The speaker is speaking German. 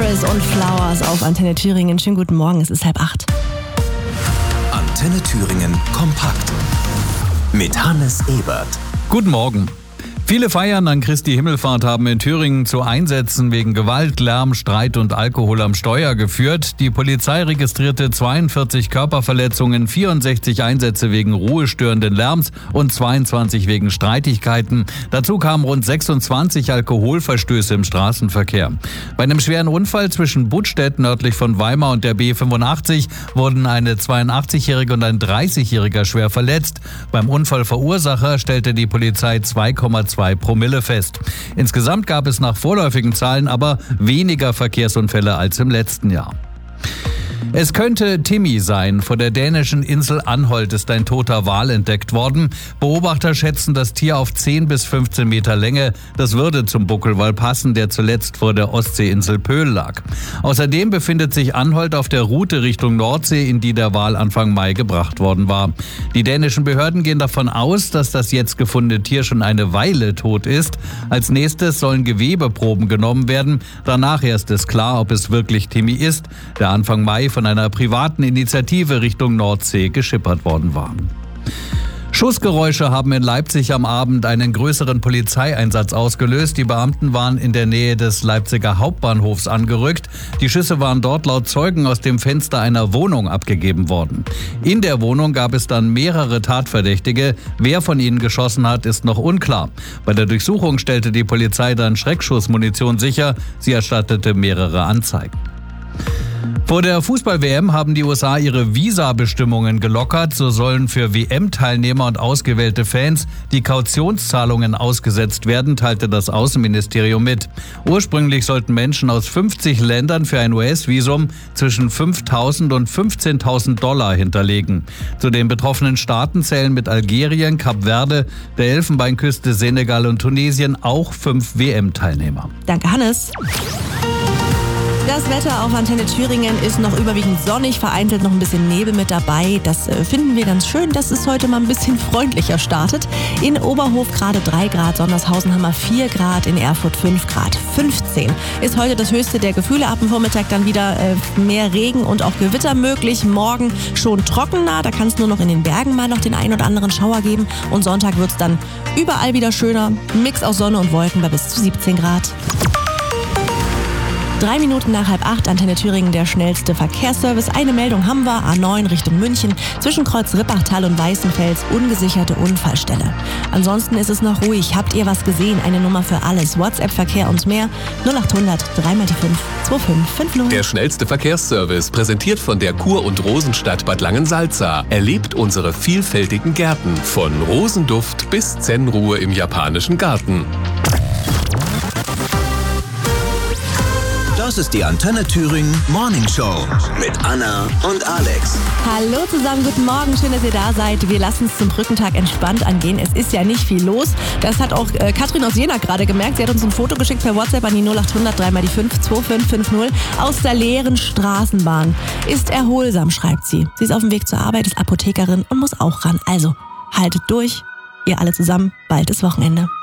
Harris und Flowers auf Antenne Thüringen. Schönen guten Morgen, es ist 7:30. Antenne Thüringen kompakt mit Hannes Ebert. Guten Morgen. Viele Feiern an Christi Himmelfahrt haben in Thüringen zu Einsätzen wegen Gewalt, Lärm, Streit und Alkohol am Steuer geführt. Die Polizei registrierte 42 Körperverletzungen, 64 Einsätze wegen ruhestörenden Lärms und 22 wegen Streitigkeiten. Dazu kamen rund 26 Alkoholverstöße im Straßenverkehr. Bei einem schweren Unfall zwischen Buttstedt nördlich von Weimar und der B85 wurden eine 82-Jährige und ein 30-Jähriger schwer verletzt. Beim Unfallverursacher stellte die Polizei 2,2 Promille fest. Insgesamt gab es nach vorläufigen Zahlen aber weniger Verkehrsunfälle als im letzten Jahr. Es könnte Timmy sein. Vor der dänischen Insel Anholt ist ein toter Wal entdeckt worden. Beobachter schätzen das Tier auf 10 bis 15 Meter Länge. Das würde zum Buckelwal passen, der zuletzt vor der Ostseeinsel Pöhl lag. Außerdem befindet sich Anholt auf der Route Richtung Nordsee, in die der Wal Anfang Mai gebracht worden war. Die dänischen Behörden gehen davon aus, dass das jetzt gefundene Tier schon eine Weile tot ist. Als nächstes sollen Gewebeproben genommen werden. Danach erst ist klar, ob es wirklich Timmy ist, der Anfang Mai von einer privaten Initiative Richtung Nordsee geschippert worden war. Schussgeräusche haben in Leipzig am Abend einen größeren Polizeieinsatz ausgelöst. Die Beamten waren in der Nähe des Leipziger Hauptbahnhofs angerückt. Die Schüsse waren dort laut Zeugen aus dem Fenster einer Wohnung abgegeben worden. In der Wohnung gab es dann mehrere Tatverdächtige. Wer von ihnen geschossen hat, ist noch unklar. Bei der Durchsuchung stellte die Polizei dann Schreckschussmunition sicher. Sie erstattete mehrere Anzeigen. Vor der Fußball-WM haben die USA ihre Visabestimmungen gelockert. So sollen für WM-Teilnehmer und ausgewählte Fans die Kautionszahlungen ausgesetzt werden, teilte das Außenministerium mit. Ursprünglich sollten Menschen aus 50 Ländern für ein US-Visum zwischen 5.000 und 15.000 Dollar hinterlegen. Zu den betroffenen Staaten zählen mit Algerien, Kap Verde, der Elfenbeinküste, Senegal und Tunesien auch 5 WM-Teilnehmer. Danke, Hannes. Das Wetter auf Antenne Thüringen ist noch überwiegend sonnig, vereinzelt noch ein bisschen Nebel mit dabei. Das finden wir ganz schön, dass es heute mal ein bisschen freundlicher startet. In Oberhof gerade 3 Grad, Sondershausen haben wir 4 Grad, in Erfurt 5 Grad. 15 ist heute das höchste der Gefühle. Ab dem Vormittag dann wieder mehr Regen und auch Gewitter möglich. Morgen schon trockener, da kann es nur noch in den Bergen mal noch den einen oder anderen Schauer geben. Und Sonntag wird es dann überall wieder schöner. Mix aus Sonne und Wolken bei bis zu 17 Grad. 3 Minuten nach 7:30, Antenne Thüringen, der schnellste Verkehrsservice. Eine Meldung haben wir, A9 Richtung München, zwischen Kreuz Rippachtal und Weißenfels, ungesicherte Unfallstelle. Ansonsten ist es noch ruhig. Habt ihr was gesehen? Eine Nummer für alles. WhatsApp-Verkehr und mehr, 0800 3x5 2550. Der schnellste Verkehrsservice, präsentiert von der Kur- und Rosenstadt Bad Langensalza. Erlebt unsere vielfältigen Gärten, von Rosenduft bis Zen-Ruhe im japanischen Garten. Das ist die Antenne Thüringen Morning Show mit Anna und Alex. Hallo zusammen, guten Morgen, schön, dass ihr da seid. Wir lassen es zum Brückentag entspannt angehen. Es ist ja nicht viel los. Das hat auch Katrin aus Jena gerade gemerkt. Sie hat uns ein Foto geschickt per WhatsApp an die 0800 3x5 2550 aus der leeren Straßenbahn. Ist erholsam, schreibt sie. Sie ist auf dem Weg zur Arbeit, ist Apothekerin und muss auch ran. Also, haltet durch, ihr alle zusammen, bald ist Wochenende.